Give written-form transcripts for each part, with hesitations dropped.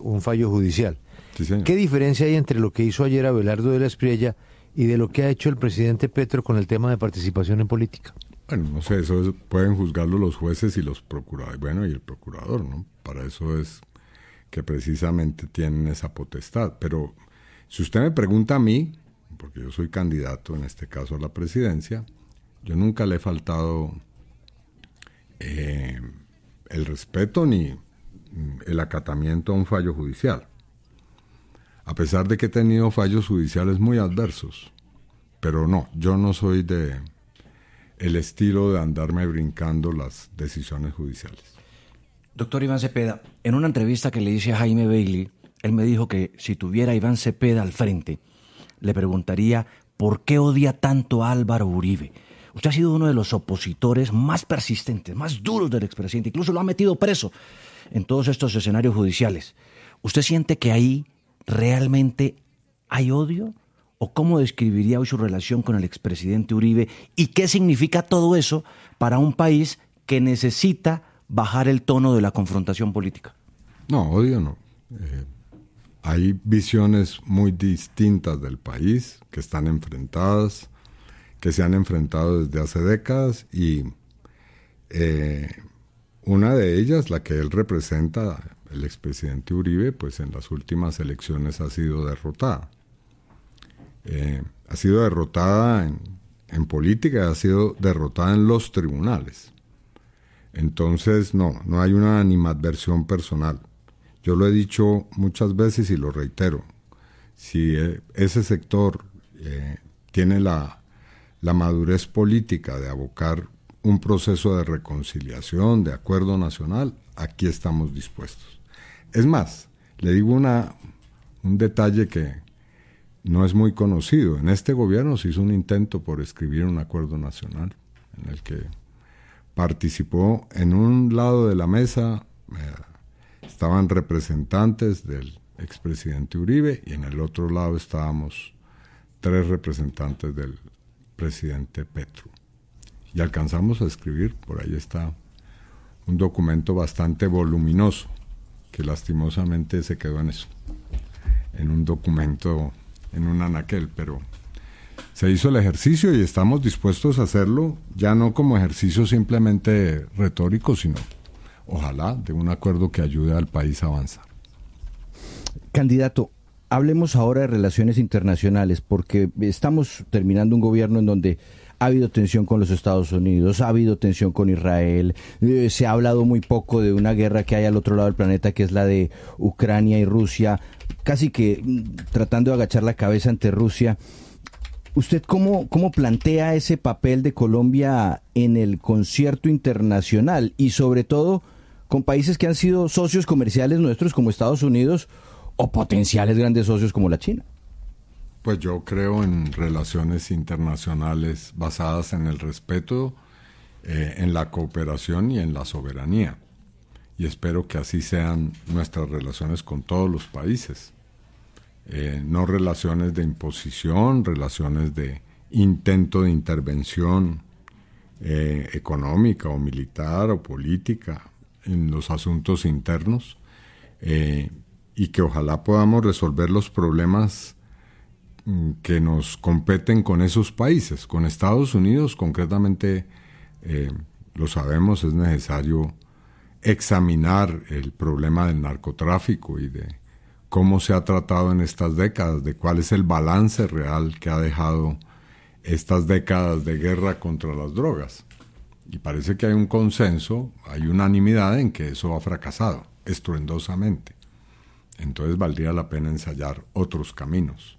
un fallo judicial. Sí, señor. ¿Qué diferencia hay entre lo que hizo ayer Abelardo de la Espriella y de lo que ha hecho el presidente Petro con el tema de participación en política? Bueno, no sé, pueden juzgarlo los jueces y los procuradores, bueno, y el procurador, ¿no? Para eso es que precisamente tienen esa potestad. Pero si usted me pregunta a mí, porque yo soy candidato en este caso a la presidencia, yo nunca le he faltado el respeto ni el acatamiento a un fallo judicial. A pesar de que he tenido fallos judiciales muy adversos, pero no, yo no soy de el estilo de andarme brincando las decisiones judiciales. Doctor Iván Cepeda, en una entrevista que le hice a Jaime Bailey, él me dijo que si tuviera a Iván Cepeda al frente, le preguntaría por qué odia tanto a Álvaro Uribe. Usted ha sido uno de los opositores más persistentes, más duros del expresidente, incluso lo ha metido preso en todos estos escenarios judiciales. ¿Usted siente que ahí realmente hay odio? ¿O cómo describiría hoy su relación con el expresidente Uribe? ¿Y qué significa todo eso para un país que necesita bajar el tono de la confrontación política? No, odio no. Hay visiones muy distintas del país que están enfrentadas, que se han enfrentado desde hace décadas y una de ellas, la que él representa, el expresidente Uribe, pues en las últimas elecciones ha sido derrotada. Ha sido derrotada en política, ha sido derrotada en los tribunales. Entonces, no hay una animadversión personal. Yo lo he dicho muchas veces y lo reitero. Si ese sector tiene la madurez política de abocar un proceso de reconciliación, de acuerdo nacional, aquí estamos dispuestos. Es más, le digo un detalle que no es muy conocido. En este gobierno se hizo un intento por escribir un acuerdo nacional en el que participó en un lado de la mesa, estaban representantes del expresidente Uribe y en el otro lado estábamos 3 representantes del presidente Petro. Y alcanzamos a escribir, por ahí está, un documento bastante voluminoso, que lastimosamente se quedó en eso, en un documento, en un anaquel, pero se hizo el ejercicio y estamos dispuestos a hacerlo, ya no como ejercicio simplemente retórico, sino, ojalá, de un acuerdo que ayude al país a avanzar. Candidato, hablemos ahora de relaciones internacionales, porque estamos terminando un gobierno en donde ha habido tensión con los Estados Unidos, ha habido tensión con Israel, se ha hablado muy poco de una guerra que hay al otro lado del planeta, que es la de Ucrania y Rusia, casi que tratando de agachar la cabeza ante Rusia. ¿Usted cómo plantea ese papel de Colombia en el concierto internacional y sobre todo con países que han sido socios comerciales nuestros como Estados Unidos o potenciales grandes socios como la China? Pues yo creo en relaciones internacionales basadas en el respeto, en la cooperación y en la soberanía. Y espero que así sean nuestras relaciones con todos los países. No relaciones de imposición, relaciones de intento de intervención económica o militar o política en los asuntos internos, y que ojalá podamos resolver los problemas que nos competen con esos países. Con Estados Unidos, concretamente, lo sabemos, es necesario examinar el problema del narcotráfico y de cómo se ha tratado en estas décadas, de cuál es el balance real que ha dejado estas décadas de guerra contra las drogas. Y parece que hay un consenso, hay unanimidad en que eso ha fracasado estruendosamente. Entonces valdría la pena ensayar otros caminos.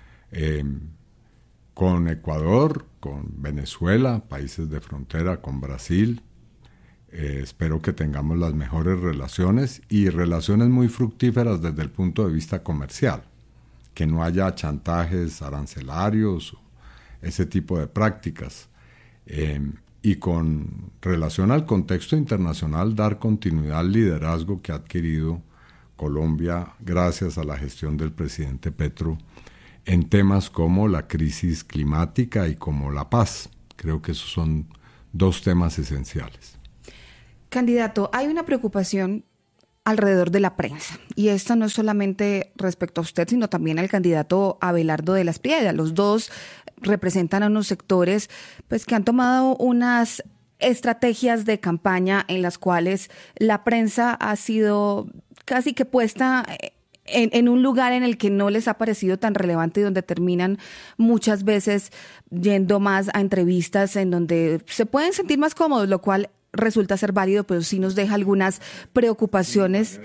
Con Ecuador, con Venezuela, países de frontera, con Brasil, espero que tengamos las mejores relaciones y relaciones muy fructíferas desde el punto de vista comercial, que no haya chantajes arancelarios o ese tipo de prácticas, y con relación al contexto internacional dar continuidad al liderazgo que ha adquirido Colombia gracias a la gestión del presidente Petro en temas como la crisis climática y como la paz. Creo que esos son 2 temas esenciales. Candidato, hay una preocupación alrededor de la prensa. Y esto no es solamente respecto a usted, sino también al candidato Abelardo de la Espriella. Los dos representan a unos sectores pues, que han tomado unas estrategias de campaña en las cuales la prensa ha sido casi que puesta en un lugar en el que no les ha parecido tan relevante y donde terminan muchas veces yendo más a entrevistas en donde se pueden sentir más cómodos, lo cual resulta ser válido, pero sí nos deja algunas preocupaciones.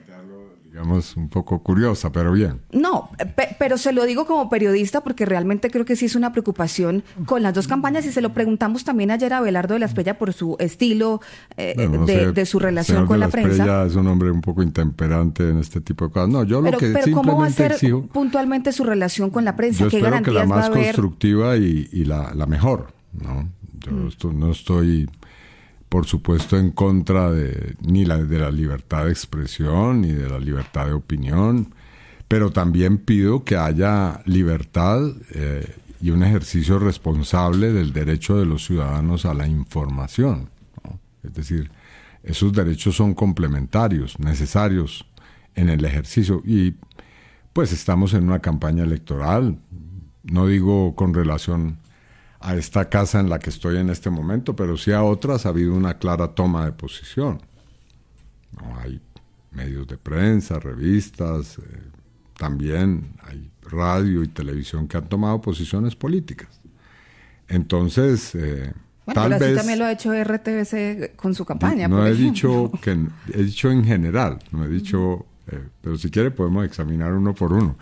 Digamos, un poco curiosa, pero bien. No, pero se lo digo como periodista porque realmente creo que sí es una preocupación con las dos campañas y se lo preguntamos también ayer a Abelardo de la Espriella por su estilo de su relación con la prensa. Espriella es un hombre un poco intemperante en este tipo de cosas. No, yo pero, lo que pero simplemente ¿cómo va a ser exijo, puntualmente su relación con la prensa? yo ¿Qué espero que la garantías va a más haber? constructiva y la mejor, ¿no? Yo no estoy, por supuesto, en contra de la libertad de expresión ni de la libertad de opinión, pero también pido que haya libertad y un ejercicio responsable del derecho de los ciudadanos a la información, ¿no? Es decir, esos derechos son complementarios, necesarios en el ejercicio. Y pues estamos en una campaña electoral, no digo con relación a esta casa en la que estoy en este momento, pero sí a otras ha habido una clara toma de posición. No, hay medios de prensa, revistas, también hay radio y televisión que han tomado posiciones políticas. Entonces, tal vez... también lo ha hecho RTBC con su campaña. No he dicho en general, no he dicho... pero si quiere podemos examinar uno por uno.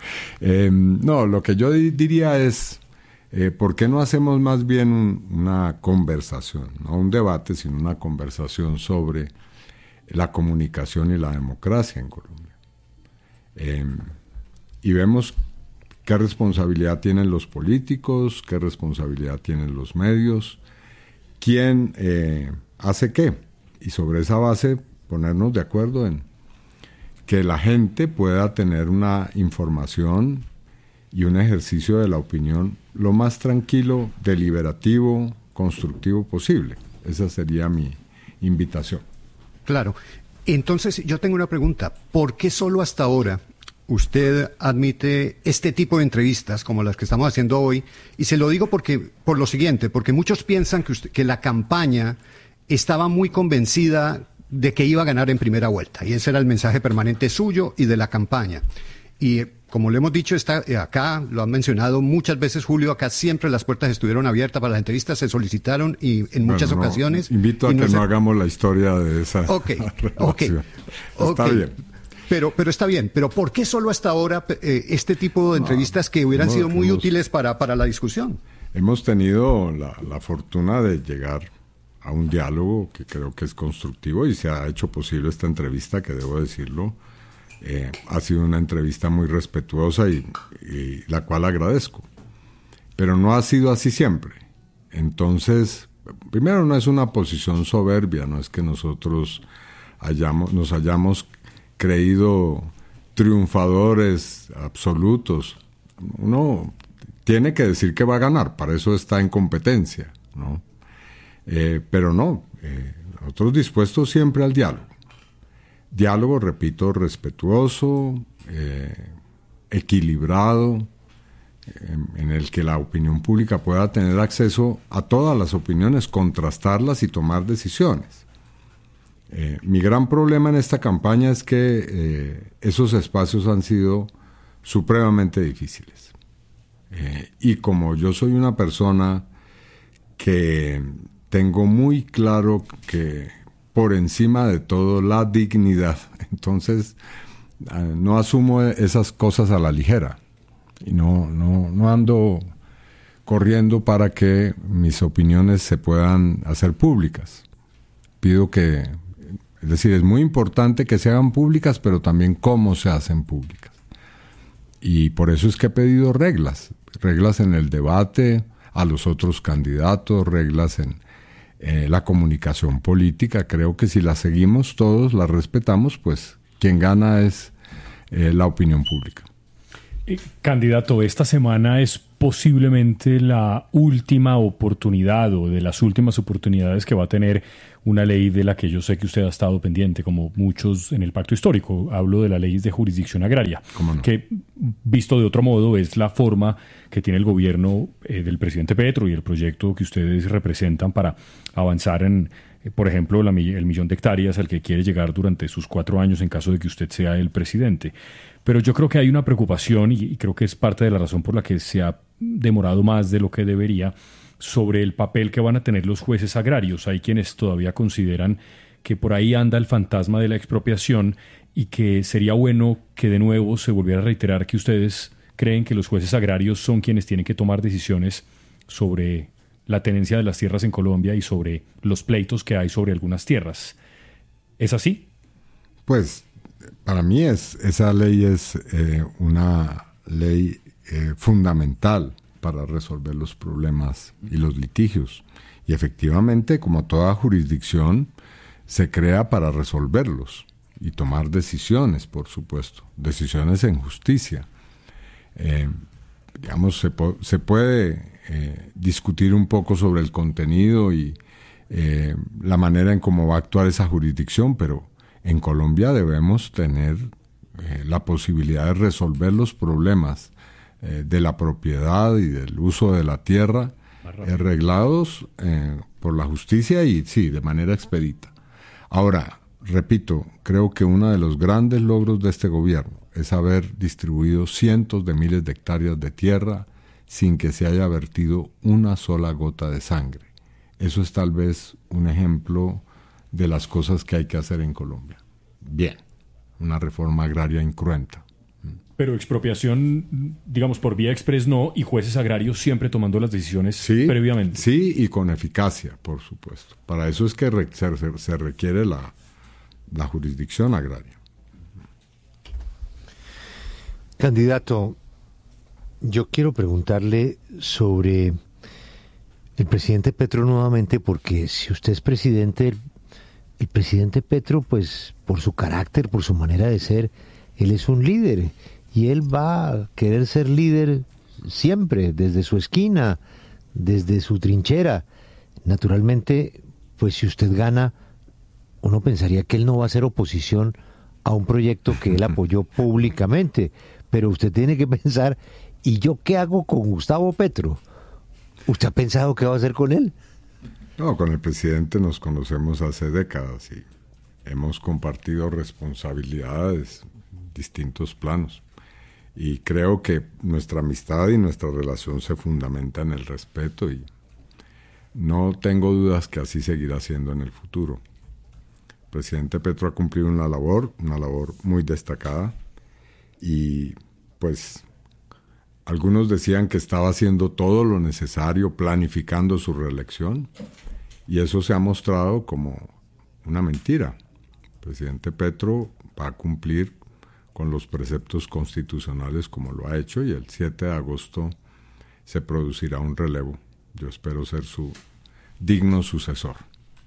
No, lo que yo diría es... ¿por qué no hacemos más bien una conversación, no un debate, sino una conversación sobre la comunicación y la democracia en Colombia? Y vemos qué responsabilidad tienen los políticos, qué responsabilidad tienen los medios, quién hace qué, y sobre esa base ponernos de acuerdo en que la gente pueda tener una información y un ejercicio de la opinión lo más tranquilo, deliberativo, constructivo posible. Esa sería mi invitación. Claro. Entonces, yo tengo una pregunta. ¿Por qué solo hasta ahora usted admite este tipo de entrevistas como las que estamos haciendo hoy? Y se lo digo por lo siguiente, porque muchos piensan que la campaña estaba muy convencida de que iba a ganar en primera vuelta. Y ese era el mensaje permanente suyo y de la campaña. Y como le hemos dicho, acá lo han mencionado muchas veces, Julio, acá siempre las puertas estuvieron abiertas para las entrevistas, se solicitaron y en muchas ocasiones... Invito a que no hagamos la historia de esa relación. Está bien. Pero está bien. Pero ¿por qué solo hasta ahora este tipo de entrevistas que hubieran sido muy útiles para la discusión? Hemos tenido la fortuna de llegar a un diálogo que creo que es constructivo y se ha hecho posible esta entrevista, que debo decirlo, ha sido una entrevista muy respetuosa y la cual agradezco. Pero no ha sido así siempre. Entonces, primero, no es una posición soberbia, no es que nosotros nos hayamos creído triunfadores absolutos. Uno tiene que decir que va a ganar, para eso está en competencia, ¿no? Pero no, nosotros dispuestos siempre al diálogo. Diálogo, repito, respetuoso, equilibrado, en el que la opinión pública pueda tener acceso a todas las opiniones, contrastarlas y tomar decisiones. Mi gran problema en esta campaña es que esos espacios han sido supremamente difíciles. Y como yo soy una persona que tengo muy claro que por encima de todo la dignidad, entonces no asumo esas cosas a la ligera y no ando corriendo para que mis opiniones se puedan hacer públicas. Pido que, es decir, es muy importante que se hagan públicas, pero también cómo se hacen públicas. Y por eso es que he pedido reglas en el debate a los otros candidatos, reglas en la comunicación política. Creo que si las seguimos todos, las respetamos, pues quien gana es la opinión pública. Candidato, esta semana es posiblemente la última oportunidad o de las últimas oportunidades que va a tener una ley de la que yo sé que usted ha estado pendiente, como muchos en el pacto histórico. Hablo de la ley de jurisdicción agraria, ¿Cómo no? que visto de otro modo es la forma que tiene el gobierno del presidente Petro y el proyecto que ustedes representan para avanzar en, por ejemplo, el 1.000.000 de hectáreas al que quiere llegar durante sus 4 años en caso de que usted sea el presidente. Pero yo creo que hay una preocupación, y creo que es parte de la razón por la que se ha demorado más de lo que debería, sobre el papel que van a tener los jueces agrarios. Hay quienes todavía consideran que por ahí anda el fantasma de la expropiación y que sería bueno que de nuevo se volviera a reiterar que ustedes creen que los jueces agrarios son quienes tienen que tomar decisiones sobre la tenencia de las tierras en Colombia y sobre los pleitos que hay sobre algunas tierras. ¿Es así? Pues para mí esa ley es una ley fundamental para resolver los problemas y los litigios. Y efectivamente, como toda jurisdicción, se crea para resolverlos y tomar decisiones, por supuesto, decisiones en justicia. Digamos, se puede discutir un poco sobre el contenido y la manera en cómo va a actuar esa jurisdicción, pero en Colombia debemos tener la posibilidad de resolver los problemas de la propiedad y del uso de la tierra arreglados por la justicia y sí, de manera expedita. Ahora, repito, creo que uno de los grandes logros de este gobierno es haber distribuido cientos de miles de hectáreas de tierra sin que se haya vertido una sola gota de sangre. Eso es tal vez un ejemplo de las cosas que hay que hacer en Colombia. Bien, una reforma agraria incruenta. Pero expropiación, digamos, por vía express no, y jueces agrarios siempre tomando las decisiones previamente. Sí, y con eficacia, por supuesto. Para eso es que se requiere la jurisdicción agraria. Candidato, yo quiero preguntarle sobre el presidente Petro nuevamente, porque si usted es presidente, el presidente Petro, pues por su carácter, por su manera de ser, él es un líder y él va a querer ser líder siempre, desde su esquina, desde su trinchera. Naturalmente, pues si usted gana, uno pensaría que él no va a hacer oposición a un proyecto que él apoyó públicamente, pero usted tiene que pensar, ¿y yo qué hago con Gustavo Petro? ¿Usted ha pensado qué va a hacer con él? No, con el presidente nos conocemos hace décadas y hemos compartido responsabilidades en distintos planos. Y creo que nuestra amistad y nuestra relación se fundamenta en el respeto y no tengo dudas que así seguirá siendo en el futuro. El presidente Petro ha cumplido una labor muy destacada y pues algunos decían que estaba haciendo todo lo necesario planificando su reelección y eso se ha mostrado como una mentira. El presidente Petro va a cumplir con los preceptos constitucionales como lo ha hecho y el 7 de agosto se producirá un relevo. Yo espero ser su digno sucesor.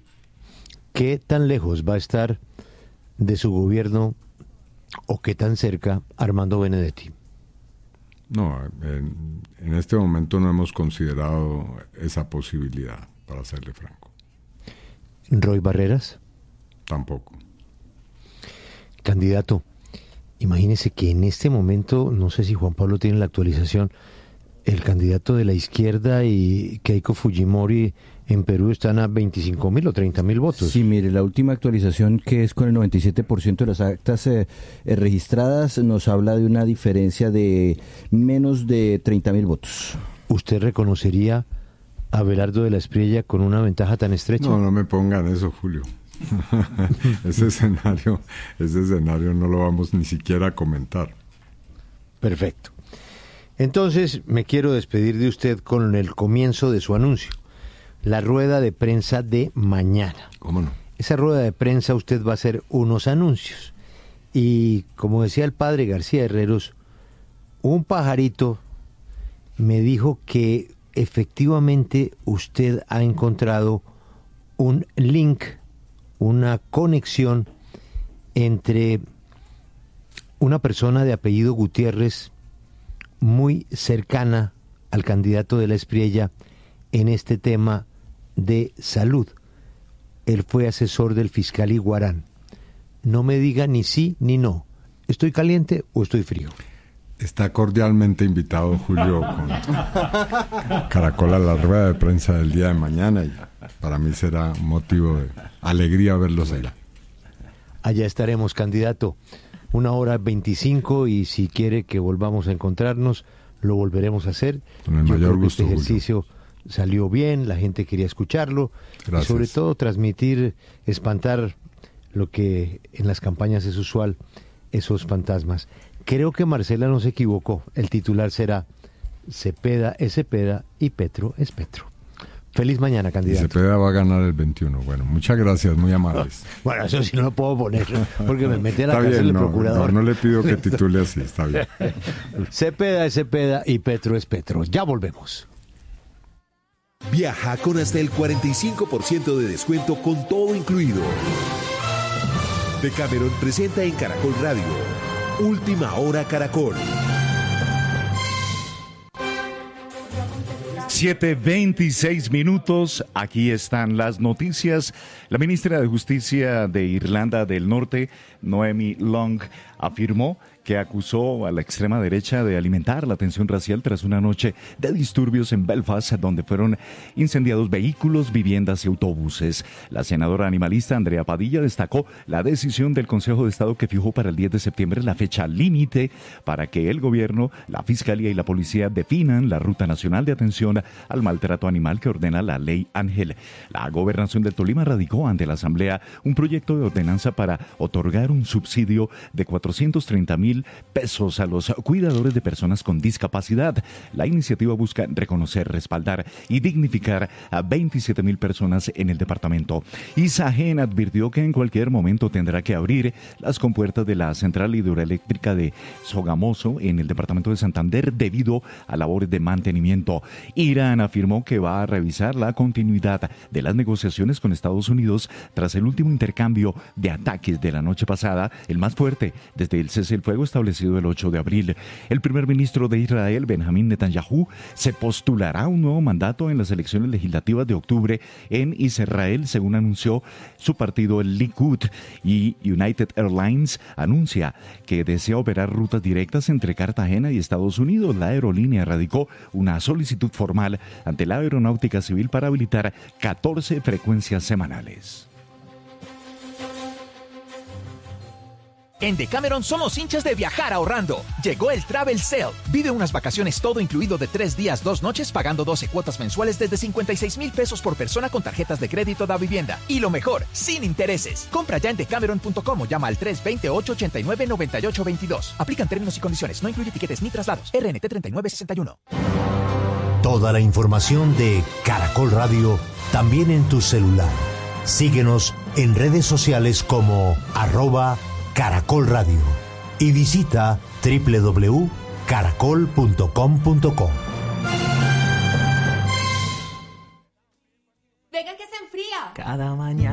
¿Qué tan lejos va a estar de su gobierno o qué tan cerca Armando Benedetti? No, en este momento no hemos considerado esa posibilidad, para serle franco. ¿Roy Barreras? Tampoco. Candidato, imagínese que en este momento, no sé si Juan Pablo tiene la actualización, el candidato de la izquierda y Keiko Fujimori en Perú están a 25.000 o 30.000 votos. Sí, mire, la última actualización, que es con el 97% de las actas registradas, nos habla de una diferencia de menos de 30.000 votos. ¿Usted reconocería a Abelardo de la Espriella con una ventaja tan estrecha? No me pongan eso, Julio. Ese escenario no lo vamos ni siquiera a comentar. Perfecto. Entonces me quiero despedir de usted con el comienzo de su anuncio, la rueda de prensa de mañana. ¿Cómo no? Esa rueda de prensa usted va a hacer unos anuncios y, como decía el padre García Herreros, un pajarito me dijo que efectivamente usted ha encontrado un link, una conexión entre una persona de apellido Gutiérrez muy cercana al candidato de la Espriella en este tema de salud. Él fue asesor del fiscal Iguarán. No me diga ni sí ni no. ¿Estoy caliente o estoy frío? Está cordialmente invitado, Julio, con Caracol a la rueda de prensa del día de mañana, y para mí será un motivo de alegría verlos allá. Allá estaremos, candidato. 1:25, y si quiere que volvamos a encontrarnos, lo volveremos a hacer. Con el Yo mayor creo que gusto, este ejercicio salió bien, la gente quería escucharlo. Gracias. Y sobre todo transmitir, espantar lo que en las campañas es usual, esos fantasmas. Creo que Marcela no se equivocó. El titular será: Cepeda es Cepeda y Petro es Petro. Feliz mañana, candidato. Cepeda va a ganar el 21. Bueno, muchas gracias, muy amables. Bueno, eso sí no lo puedo poner, porque me metí a la cárcel el procurador. No le pido que titule así, está bien. Cepeda es Cepeda y Petro es Petro. Ya volvemos. Viaja con hasta el 45% de descuento con todo incluido. Decameron presenta en Caracol Radio Última Hora Caracol. 7:26. Aquí están las noticias. La ministra de Justicia de Irlanda del Norte, Noemi Long, afirmó que acusó a la extrema derecha de alimentar la tensión racial tras una noche de disturbios en Belfast, donde fueron incendiados vehículos, viviendas y autobuses. La senadora animalista Andrea Padilla destacó la decisión del Consejo de Estado que fijó para el 10 de septiembre la fecha límite para que el gobierno, la fiscalía y la policía definan la ruta nacional de atención al maltrato animal que ordena la ley Ángel. La gobernación del Tolima radicó ante la Asamblea un proyecto de ordenanza para otorgar un subsidio de 430,000 pesos a los cuidadores de personas con discapacidad. La iniciativa busca reconocer, respaldar y dignificar a 27,000 personas en el departamento. Isagen advirtió que en cualquier momento tendrá que abrir las compuertas de la central hidroeléctrica de Sogamoso en el departamento de Santander debido a labores de mantenimiento. Irán afirmó que va a revisar la continuidad de las negociaciones con Estados Unidos tras el último intercambio de ataques de la noche pasada, el más fuerte desde el cese del fuego establecido el 8 de abril. El primer ministro de Israel, Benjamín Netanyahu, se postulará a un nuevo mandato en las elecciones legislativas de octubre en Israel, según anunció su partido, el Likud. Y United Airlines anuncia que desea operar rutas directas entre Cartagena y Estados Unidos. La aerolínea radicó una solicitud formal ante la Aeronáutica Civil para habilitar 14 frecuencias semanales. En Decameron somos hinchas de viajar ahorrando. Llegó el Travel Sale. Vive unas vacaciones todo incluido de 3 días, 2 noches, pagando 12 cuotas mensuales desde 56,000 pesos por persona con tarjetas de crédito da vivienda. Y lo mejor, sin intereses. Compra ya en decameron.com o llama al 320-889-9822. Aplican términos y condiciones. No incluye tiquetes ni traslados. RNT 3961. Toda la información de Caracol Radio también en tu celular. Síguenos en redes sociales como @Caracol Radio y visita www.caracol.com.co. Venga que se enfría. Cada mañana.